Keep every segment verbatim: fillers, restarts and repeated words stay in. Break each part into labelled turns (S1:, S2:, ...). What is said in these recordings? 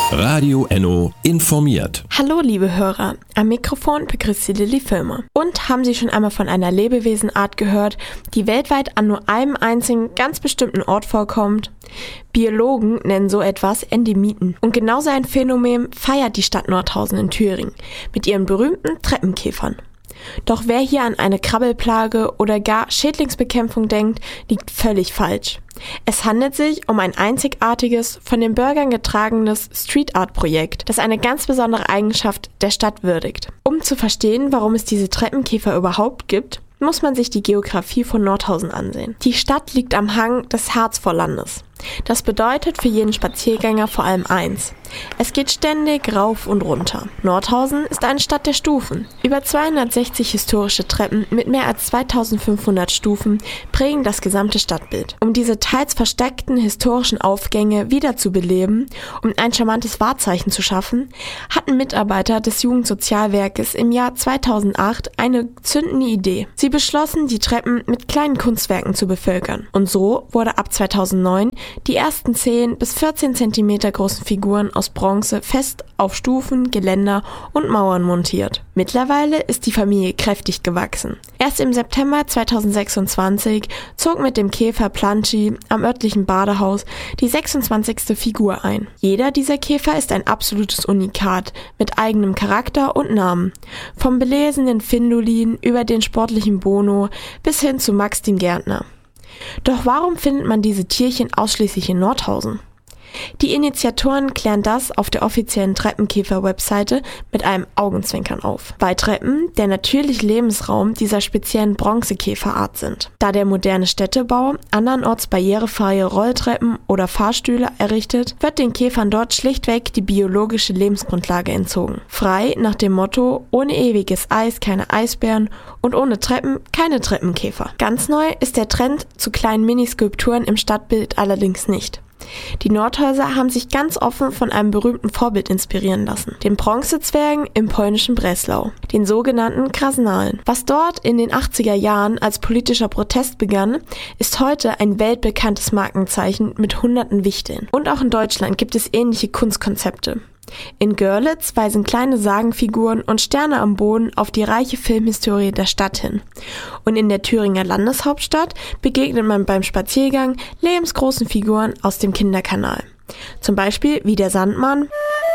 S1: Radio Enno informiert.
S2: Hallo liebe Hörer, am Mikrofon begrüßt Sie Lilly Filmer. Und haben Sie schon einmal von einer Lebewesenart gehört, die weltweit an nur einem einzigen, ganz bestimmten Ort vorkommt? Biologen nennen so etwas Endemiten. Und genau so ein Phänomen feiert die Stadt Nordhausen in Thüringen mit ihren berühmten Treppenkäfern. Doch wer hier an eine Krabbelplage oder gar Schädlingsbekämpfung denkt, liegt völlig falsch. Es handelt sich um ein einzigartiges, von den Bürgern getragenes Street-Art-Projekt, das eine ganz besondere Eigenschaft der Stadt würdigt. Um zu verstehen, warum es diese Treppenkäfer überhaupt gibt, muss man sich die Geografie von Nordhausen ansehen. Die Stadt liegt am Hang des Harzvorlandes. Das bedeutet für jeden Spaziergänger vor allem eins: Es geht ständig rauf und runter. Nordhausen ist eine Stadt der Stufen. Über zweihundertsechzig historische Treppen mit mehr als zweitausendfünfhundert Stufen prägen das gesamte Stadtbild. Um diese teils versteckten historischen Aufgänge wieder zu beleben und ein charmantes Wahrzeichen zu schaffen, hatten Mitarbeiter des Jugendsozialwerkes im Jahr zweitausendacht eine zündende Idee. Sie beschlossen, die Treppen mit kleinen Kunstwerken zu bevölkern. Und so wurde ab zweitausendneun die ersten zehn bis vierzehn Zentimeter großen Figuren aus Bronze fest auf Stufen, Geländer und Mauern montiert. Mittlerweile ist die Familie kräftig gewachsen. Erst im September zweitausendsechsundzwanzig zog mit dem Käfer Planschi am örtlichen Badehaus die sechsundzwanzigste Figur ein. Jeder dieser Käfer ist ein absolutes Unikat mit eigenem Charakter und Namen. Vom belesenen Findolin über den sportlichen Bono bis hin zu Max dem Gärtner. Doch warum findet man diese Tierchen ausschließlich in Nordhausen? Die Initiatoren klären das auf der offiziellen Treppenkäfer-Webseite mit einem Augenzwinkern auf, weil Treppen der natürliche Lebensraum dieser speziellen Bronzekäferart sind. Da der moderne Städtebau andernorts barrierefreie Rolltreppen oder Fahrstühle errichtet, wird den Käfern dort schlichtweg die biologische Lebensgrundlage entzogen. Frei nach dem Motto: ohne ewiges Eis keine Eisbären und ohne Treppen keine Treppenkäfer. Ganz neu ist der Trend zu kleinen Miniskulpturen im Stadtbild allerdings nicht. Die Nordhäuser haben sich ganz offen von einem berühmten Vorbild inspirieren lassen, den Bronzezwergen im polnischen Breslau, den sogenannten Krasnalen. Was dort in den achtziger Jahren als politischer Protest begann, ist heute ein weltbekanntes Markenzeichen mit hunderten Wichteln. Und auch in Deutschland gibt es ähnliche Kunstkonzepte. In Görlitz weisen kleine Sagenfiguren und Sterne am Boden auf die reiche Filmhistorie der Stadt hin. Und in der Thüringer Landeshauptstadt begegnet man beim Spaziergang lebensgroßen Figuren aus dem Kinderkanal. Zum Beispiel wie der Sandmann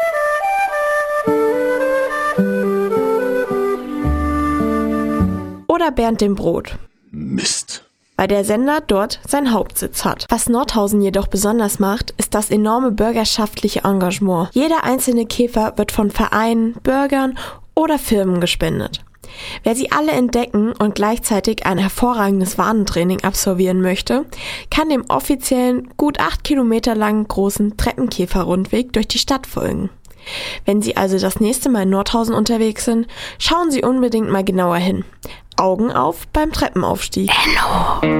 S2: oder Bernd dem Brot.
S1: Mist.
S2: Weil der Sender dort seinen Hauptsitz hat. Was Nordhausen jedoch besonders macht, ist das enorme bürgerschaftliche Engagement. Jeder einzelne Käfer wird von Vereinen, Bürgern oder Firmen gespendet. Wer sie alle entdecken und gleichzeitig ein hervorragendes Warntraining absolvieren möchte, kann dem offiziellen, gut acht Kilometer langen großen Treppenkäfer-Rundweg durch die Stadt folgen. Wenn Sie also das nächste Mal in Nordhausen unterwegs sind, schauen Sie unbedingt mal genauer hin. Augen auf beim Treppenaufstieg. Enno.